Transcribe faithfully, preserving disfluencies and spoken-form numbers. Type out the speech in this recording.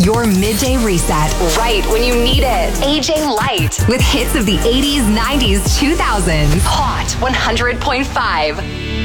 Your midday reset right when you need it. A J Light with hits of the eighties, nineties, two thousands. Hot one hundred point five.